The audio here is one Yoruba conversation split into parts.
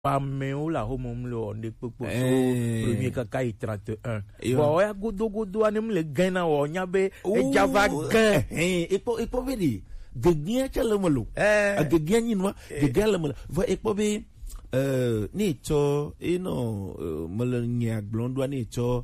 Pameo la homomlo de popo premier kaka 31. Bon ya godo anem le gana o nyabe e java gan. Epo vedi. Gegnya chalemelo. Gegnya nyinwa, gegalemelo. Va epo be ni to melenya blondwa ni to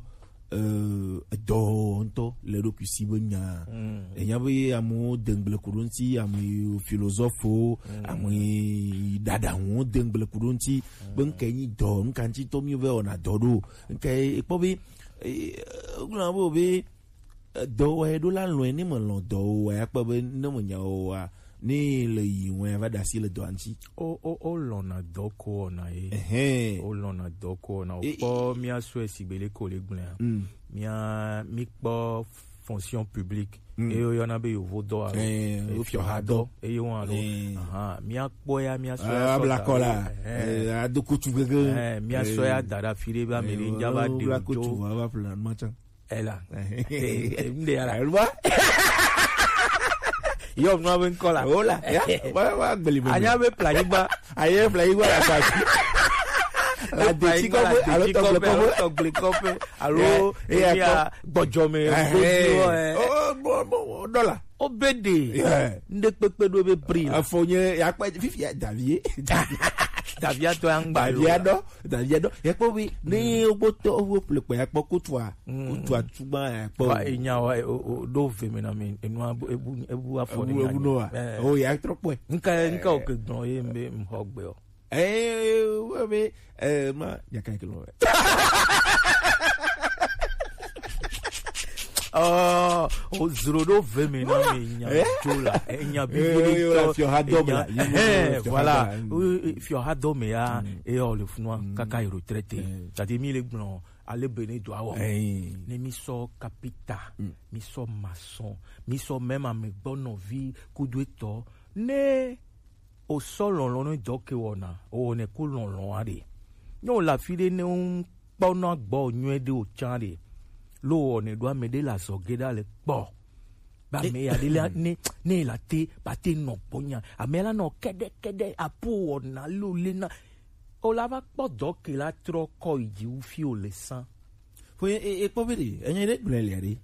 donto le dokusi bonya. Enyabe amu dengle kurunti amu philosophe amu dada won dengle kurunti ben kenyi don kanti to mi ve ona dodo. Nke epo be gbo be do do la lo ni mo lo do wa pa be no mo nya o wa ni le yi won va da si le do anti o lo na do ko na o lo na do ko na o po mi aso esigbele ko le gun mi po fonction publique e yo na be yo vodo a o fi hado e yo wan lo mi apo ya mi aso ya bla kola a do kutu gege mi aso ya dada fire ba me le njaba de o kutu va plan machan ela nde ala elwa yo no ven cola hola va gbeli be anya be planiba aye planiba la ta la de chico alo to alo ya gbojome dollar o bede nde pepe do be pri afonye ya pa fifi ya davie Davia to angba Davia do ya po bi ni oboto owo plepo ya po kutwa tuba ya po wa enya wa do ve me na me enu ebu afọ ni ebu no o ya tropo nka o ke gbon ye mbe mhogbe o we be ma ya kan kilo o zero do ve me na me nya jola enya bibili to voilà if your had me ya e o le funwa kaka i retraité tadi mi le gbon ale bene do awo ne mi so capita mi so maçon mi so même a me bonne vie kudu eto ne o solo lo no doke wona o ne ku lon ade no la fide ne un pona gbo nyu de o chande lo ne doit m'aider la sogeda le po ba me ya de ne la te ba te no ponya amela no kede apu ona lo le na o la va po doke la tro ko iji u fi o le san fo e poveri enye de gble le ri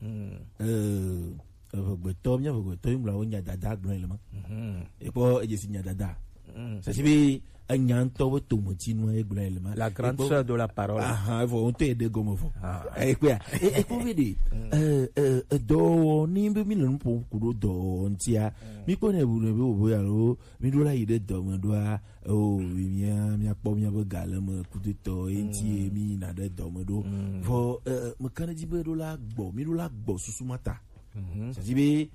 gbeto mla o nya dada gble le ma e po e si nya dada ça sibi anyanto to motino e gble le ma la grande sœur de la parole faut on te de gomo fo e quoi e poveri do ni be mi no po ku do ntia mi ko ne bu bo ya lo mi do la ide do mo do o mi akpo mi abo gale mo ku to enti mi na de do mo do fo mo kan di be do la gbo susu mata ça sibi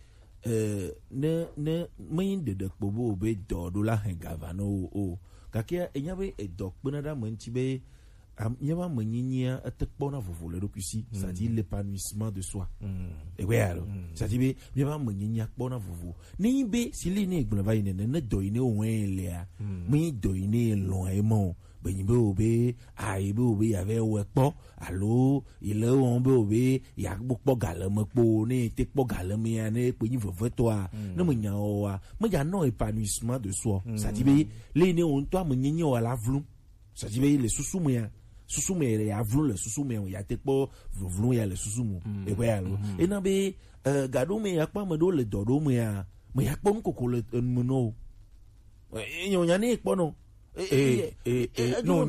ne main de pobo be do la hengavano o kakia enyabe edok benada mentibe nyama menyinya atekpona vovole dokusi ça dit l'épanouissement de soi et ouais alors ça dit nyama menyinya kpona vovo ni be sili ne gbonava ine ne doine o wenlea mi doine loimo benyibe obe aibe obe yave wepo alo ile on be obe ya gbokpo galeme po ne te kpo galeme ya ne pe yin vovo to a ne menya o a meja no épanouissement de soi ça dit be le ne on to menyinya o la vlu ça dit be le susumu ya vlu le susumu ya te kpo vlu ya le susumu e kwa alo e na be gado me ya kpa me do le dodo me ya kpo nkoko le no nyonya ne kpo no no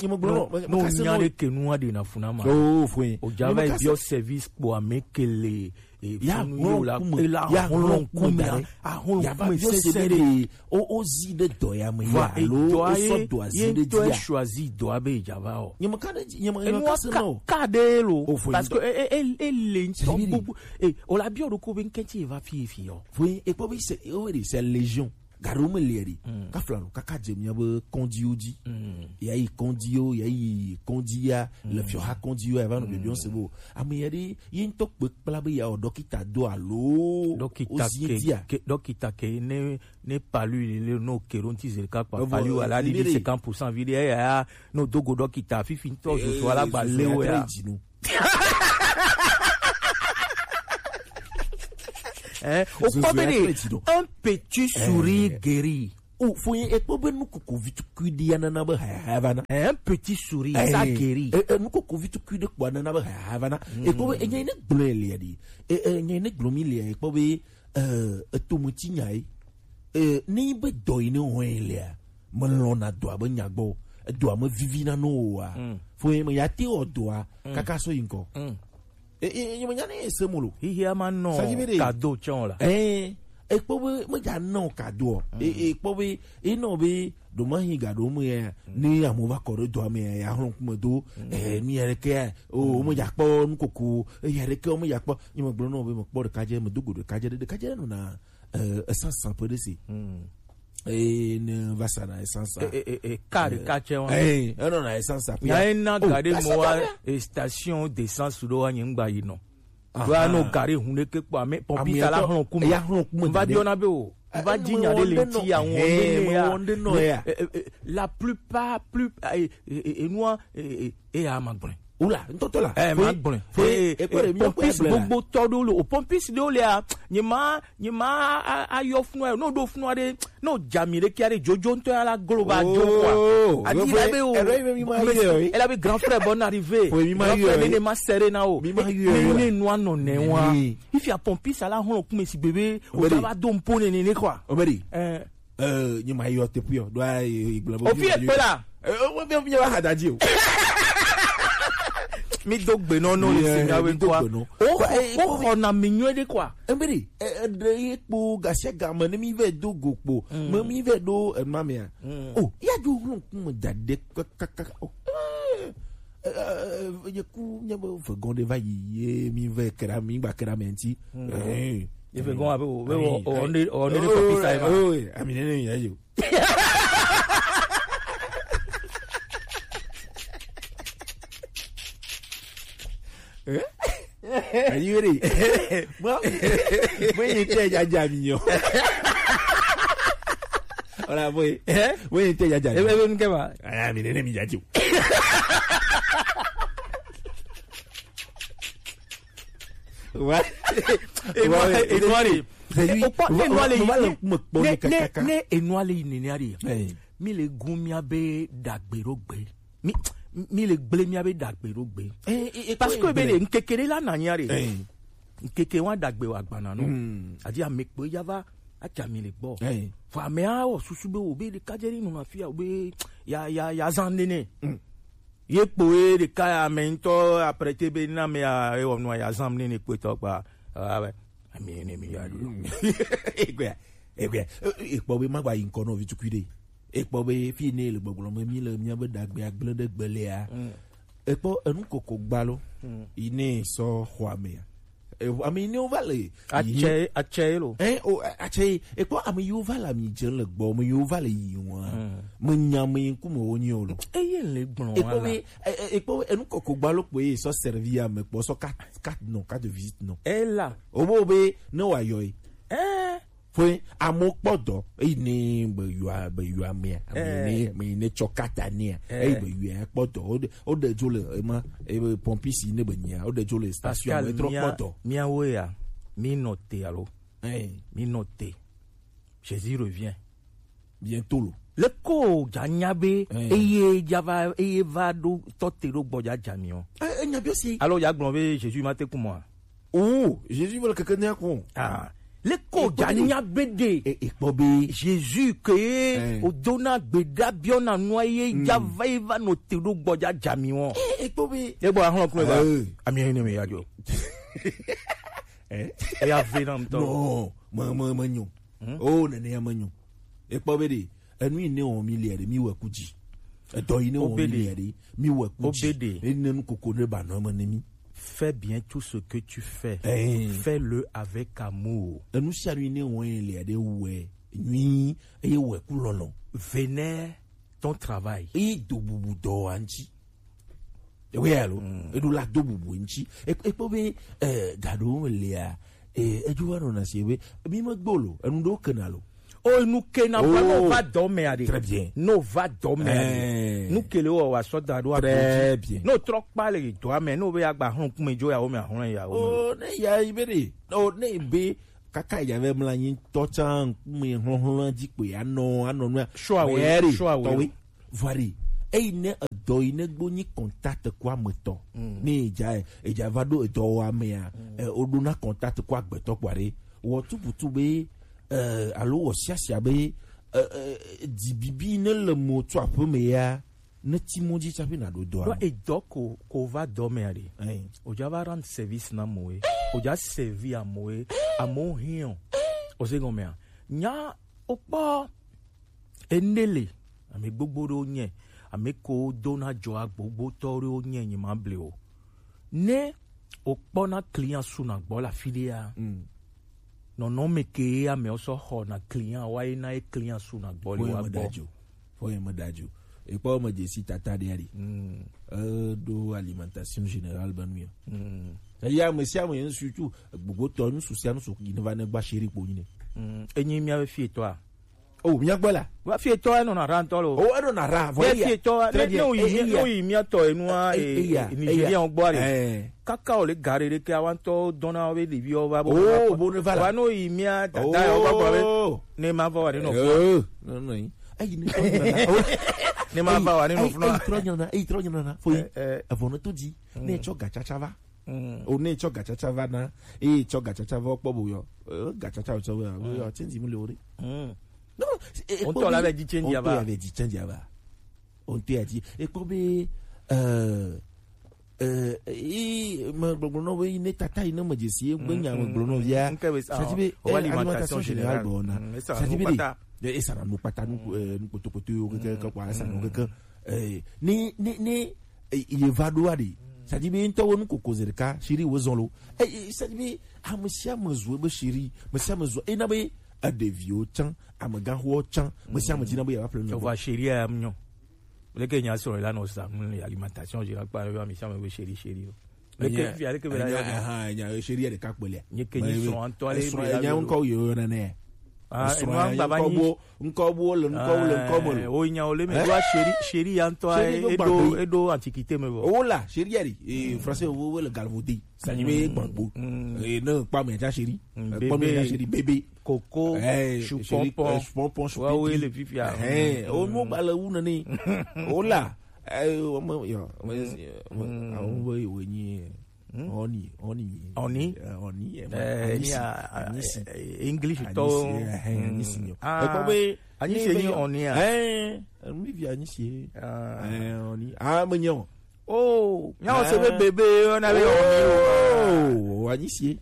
nyare kenu ade na funama o java e bio service po amekele ya holon kumya ya ba se o zi de do ya me ya lo o so do azi de dia choisi do abe java o nyama no kadelo parce que elle o la bio do ko ben kenti va fi o oui et puis c'est légion garume leri ka flano kaka jemia be kondioji ya yi kondio ya yi kondia le fiora kondio eva no bebion sebo amiyeri yin tok pe pla be ya dokita do alo dokita ke ne palu le no keronti zel ka pa palu ala di 50% vide ya no dogo dokita fifi to so ala ba lewo ya au premier, un petit sourire guéri. Oh, faut y pas nous coco vite na ba havana. Un petit sourire, ça guérit. Nous coco vite cuide quoi na ba havana. Et quoi y a une blé li. Et y a une glomi li. Et quoi to muti nyai. Ni be doine oelia. Malona doa ba nyagbo. Doa me vivina noa. Faut y me yati o doa kakaso inko. Y me nyane semolo. Hi ama no cadeau chon la. E pobe mo ja no kado e pobe e no be do mahi gado mo ya ni amova koro do me ya hon kuma do mi ere ke o mo ja po nkoko e ere ke o mo ja po ni mo gboro no be mo po ka je mo dugu de ka je no na essence peu de si e ne vasana essence car ka che on non na essence a ya na gade mo station d'essence do anyingba yi no wa no gare hunne ke pa me pompi sala hon ku ya hon ku va di ona be o va di nya de lenti àwọn ya la plupart et moi et à magbon oula ntoto la magbon pompis gbogbo todo lo pompis de o le a nyima ayo funu no do funu de no jamire ki are jojo nto ala global jo kwa adi la be o elle avait grand frère bon arrivé grand frère ne ma seré na o ne no ano ne wa if ya pompis ala hon ku mesi bebe o ta ba do mpone ne kwa obedi nyima yo te puyo do ai global o fi e pela o bi wa hadaji o mi dogbe no le singawe kwa o na minyo de kwa embiri de po gasia gama ne mi ve do gopo mo mi ve do mamia oh ya do hu dade kaka ye ku nyabo fe gonde va yi mi ve kra mi ba kra menti ye fe gon abe o ne de papi sai ma oh ami ne ya yo Are you ready? Well, when you tell your jammy, hola, boy. When you tell your jammy, I mean, enemy that you. What? Mi le gumia be dagberogbe. Mi le gble mi abe dagbe rogbe parce que be le nkekere la nanyare nkeke wa dagbe wa gbana no adi amekpo yava acha mi le gbo fa me a o susu be obe de kajeri no na fia obe ya zandene ye po e de ka amento aprete be na me a e onu ya zamne ne ko to pa ami ne mi ya ekpo be magba yin kono vitukude ekpo be fini le gbogbo mo mi le mi be dagbe agble de gbele a ekpo enu koko gbalo ini so hwame ami ni ovale ache lo ache ekpo ami you vala mi je le gbo mo you vale yi won mo nya mo ku mo oni o lo eye le gbon wala ekpo enu koko gbalo pe so servia me po so cat no cat de visite no ela obo be no ayoy foi amokpodo ini be you me ne chokata ni be you akpodo o de jole ma pompisi ne benya o de jole station metro poto mia oya mi noté allo mi noté Jésus revient bientôt le ko janyabe eye java eye va do totero gboja jamion nyabe si allo ya gbon be Jésus ma te ku mo oh Jésus veut que quelqu'un ko le ko janya bede ekpobe Jésus que o dona gbeda biona noye java eva no tero gboja jamion ekpobe ebo ahun kun eba ami ni me yajo ya venam to no manyo oh nene ya manyo ekpobe de enu ine o miliare mi wakuji edo ine o miliare mi wakuji enu koko ne ba no manemi. Fais bien tout ce que tu fais. Fais-le avec amour. Vénère ton travail. Oh, nous qui n'avons pas dormir. Très bien. Nous va dormir. Nous qui le avons sorti très bien. Nous trop pas les toi mais nous va pas hon comme jo ya o me hon ya o. Oh, ne ya ibere. Oh, ne be kaka j'avais mlanyi tochan me honhon di pe ano no Choawe voirie et ne do ine gbo ni contact kwa meto ni eja va do do wa me a oduna contact kwa gbeto kware wo tuputu be alo wo sia be di bibi ne le mo to apo me ya ne timoji chapi na do do et donc ko va dormir o ja va rendre service na moe o ja servir a moe a mon hion o se gomea nya opa enele ame gbogbo ro nye ame ko dona jo agbogbo to ro nye yin ma ble o ne opa na client suna gbo la filia non me ke ame o so ho na client wa na e client suna gbo le wa gbo fo yen madaju et pas me dire si tata derrière do alimentation générale banmio ya monsieur mo surtout gbogbo to nu social nu so ki ne va ne gba chéri po ni enyi mi ave fi toi oh mi agbola wa fi toi no na ran to lo oh no na ra voyez fi toi no yi mi ato enu a Nigeria on gbo re kaka o le gare re ke awan to dona we livi o ba bo ne vala wa no yi mi a tata o gbo re ne ma va wa re no no ai ni ne ma ba wa nínú fún wa tronya na foi avono to di ne cho gachachava o ne cho gachachava na cho gachachava opo bo yo gachachava so yo change mu lori no on to la di change ava on te a dit e ko be ma no we ne tata ina majesi gbenya no ya sajibe alimentation générale bona sajibe et ça nous pas nous potopoto que quoi ça nous que ni il va douari ça dit bien to nous ko kozer ka shiri wozonlo ça dit bien amsia mazo be shiri monsieur mazo e na be a devio chan amaga ho chan monsieur madina be ya plan on va shiri amnyo le kenya so la no sa alimentation générale pas monsieur me shiri le que via que la ya shiri de kakpele ni kenya so antoile ya nko yo na ne nkobo le o nya ole me wa chéri yanto edo antiquité me bo ola chéri yari français wo le galvaudé ça ni gbangbo et non pas me ja chéri pas me ja chéri bébé coco choupompon wa we le fifia o mo bala una ni ola o yo o we ni Oni English to anisi oni mi vi anisi oni menyo oh nya o se bebe ona le oni o anisi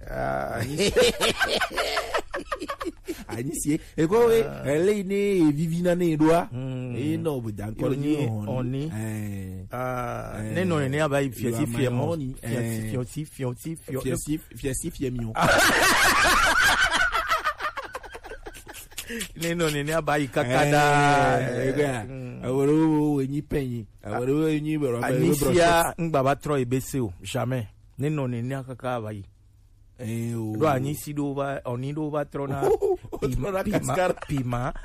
anisi e ko ele ni vivina ni doa e no bu dan ko ni oni neno ni aba fiesi fiemo fiesi fiemion neno ni aba ikakada aworo enyi penyi aworo enyi bero anisia ngbaba tro ebese o jamais neno ni akaka aba yi do anisi do ba oni do ba trona pima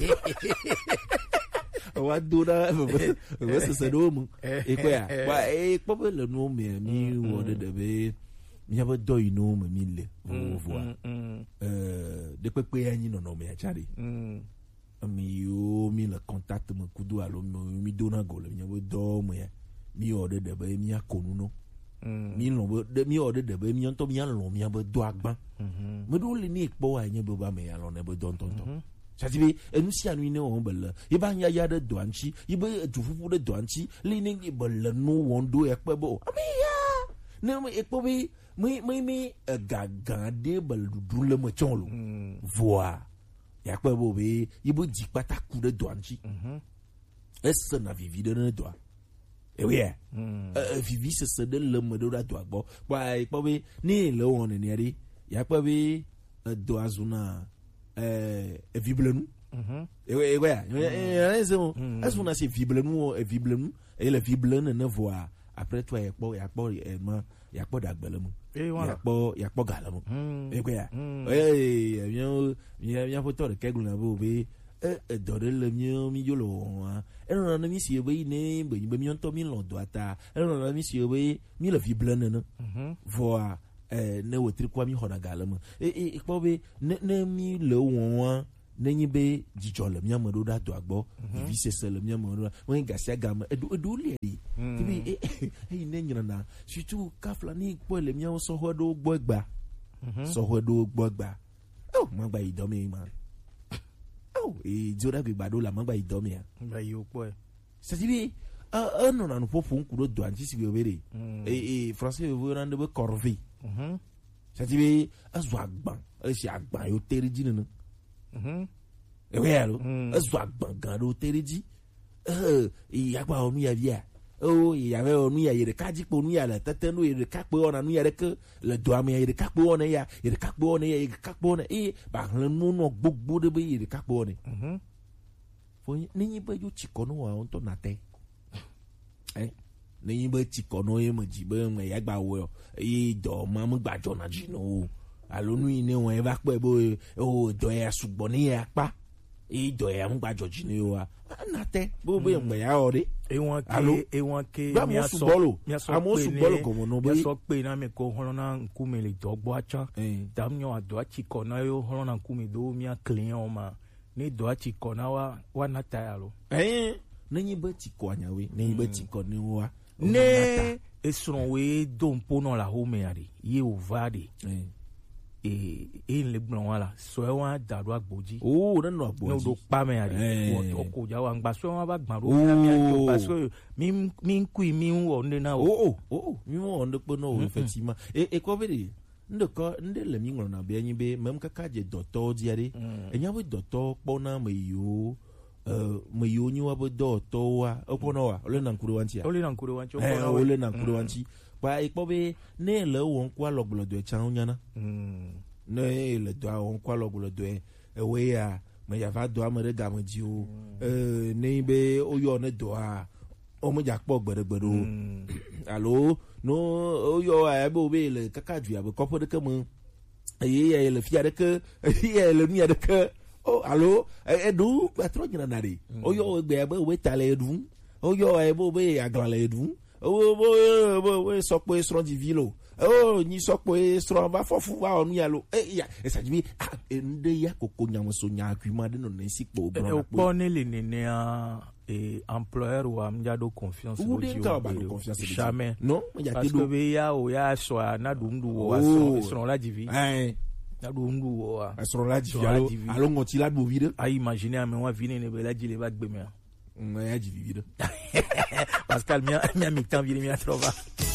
wa dura we se do mu e ko ya wa po le no me mi wo de be mi aba do ino me mi le voa de pepe anyi no me achari mi yo mi le contact me kudu alo mi dona go le mi aba do me mi o de be mi akonu no mi lo de mi o de be mi onto mi an lo mi aba do agban me do le ni po anyi be ba me alo ne be don tonton Chatibi, nous si anu ne on belle. Iba nya ya de douanchi, iba jufufu de douanchi, lining ibelle no wondo ekpebo. Amiya. Ne me ekpobi, me gagande bel dule mo chonlo. Voa. Yakpebo be, ibo dikpata ku de douanchi. Est na vivi de ne doa. Eh oui. Vivi se de le modo da doa bo. Ba ekpobi ni le on ne ri. Yakpobi doazuna vible nous et ouais est-ce qu'on a ces vible nous et le vible ne voit après toi y a pas d'agbelem y a pas galem et quoi viens photo de keglu na bo be dore le mio mi yolo e non na mi si be ne be mi onto mi lo doata e non na mi si be mi le vible ne voit ne wotri kwa mi hona galama ikpo be ne mi le won nenyi be jijo le mi amodo da do agbo vise se le mi amodo won gasia gama edu le di tibi ne nyina na surtout kafla ni po le mi an so hodo gbo egba so hodo gbo egba magba idomi man jora gba do la magba idomi ya ba yo po c'est dit non non po fun kudo do anti si be obere français veut rendre corvée c'est dit azu agban si agban yo teriji ninu ewe alo azu agban gan do teriji agba onu ya via yave onu ya yere kaji po nu ya la tatenu yere kakpe ona nu ya reke le do am ya yere kakpe ona ya yere kakpe ona ya yere kakpe ona ba nu no gbogbo de be yere kakpe ona fo ni ba yo chikono wa on to nate ni ba chikono ye moji ba me ya gba wo do ma mo gbajo na jino alonu ine won e ba pe bo do ya sugbo ni ya pa do ya mo gbajo jino wa nate bo bo me ya ore ewon ke mi aso como no be so pe na me ko holona nkume le dogbo acha damnyo ado achiko na yo holona nkume do mi a clean o ma ni do achiko na wa na tayalo nenyi be chiko anyawe nenyi be chiko ni wa ne esron we dompo no la home ari ye ovade le gbọn wala so e wọn dàrú agboji nínú agboji ní odò pàmẹ àrí wọn kò já wa ń gbà so wọn bá gbọn ro mi àjọ gbà so mi ń kú mi ń wọ ní náà mi ń wọ ní pé náà ò fẹ́ ti ma kọ́ bẹ́ẹ̀ ndé lẹ́mí ńlọ náà bẹ́ẹ̀ yín bẹ́ẹ̀ mẹ́m kàkà jẹ dọ̀tọ́ diare ẹ̀yìn àwọn dọ̀tọ́ pọ́ náà mẹ́ yìí yín wá bẹ́ dọ̀tọ́ wa ọ̀pọ̀ náà wa ọ̀lẹ́ nà nkúrẹ́ wá ń tí pa ikpo be ne le won kwa loglodo e chan nyana ne le do won kwa loglodo e we ya me ya va do amere ga mo ji o ne be o yo ne do a o mo ja po gberegbedo allo no o yo a be o be le kakaju ya be kopo de ke mo ye le fia de ke ye le mi de ke o allo edu patro nyana na re o yo gbe be we tale edu o yo e bo be aglan le edu sọ pé sọ̀rọ̀ di vilo ní sọ pé sọ̀rọ̀ bá fọ́fú wá ọ̀nù yà lọ ẹ̀sàjì mi ndé yà kókó nyàmùsọ nyàkú má dé nà ní sípò òbúrọ̀ náà pé. ọ̀pọ̀ nílé nìní employeur wa mjado confiance lójú o jamais parce que be ya o ya so na dundu wo wa so la divi na dundu wo wa so la divi alo ngoti la do vide a imaginer mais wa vini ne be la dile ba gbe me ya divi vide Pascal, mi temps, mi trova.